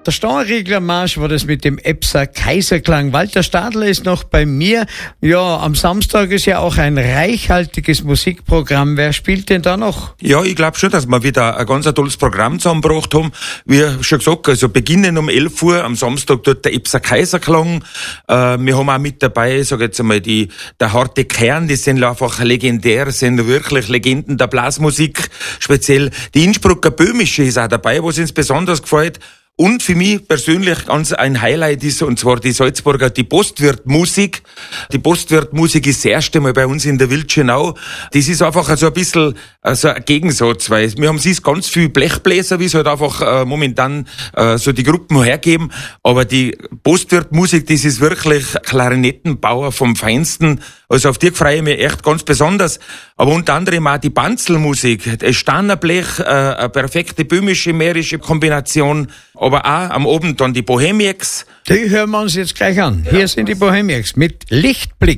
Der Steinreglermarsch war das mit dem Epser Kaiserklang. Walter Stadler ist noch bei mir. Ja, am Samstag ist ja auch ein reichhaltiges Musikprogramm. Wer spielt denn da noch? Ja, ich glaube schon, dass wir wieder ein ganz tolles Programm zusammengebracht haben. Wie schon gesagt, also beginnen um 11 Uhr am Samstag dort der Epser Kaiserklang. Wir haben auch mit dabei, sag jetzt einmal, der harte Kern, die sind einfach legendär, sind wirklich Legenden der Blasmusik. Speziell die Innsbrucker Böhmische ist auch dabei, was uns besonders gefällt. Und für mich persönlich ganz ein Highlight ist, und zwar die Salzburger, die Postwirtmusik. Die Postwirtmusik ist das erste Mal bei uns in der Wildschönau. Das ist einfach so ein bisschen so ein Gegensatz, weil wir haben ganz viel Blechbläser, wie es halt einfach momentan so die Gruppen hergeben. Aber die Postwirtmusik, das ist wirklich Klarinettenbauer vom Feinsten. Also auf die freue ich mich echt ganz besonders. Aber unter anderem auch die Banzelmusik, das Stannerblech, eine perfekte böhmische, mährische Kombination. Aber auch am Abend dann die Bohemiacs. Die hören wir uns jetzt gleich an. Hier sind die Bohemiacs mit Lichtblick.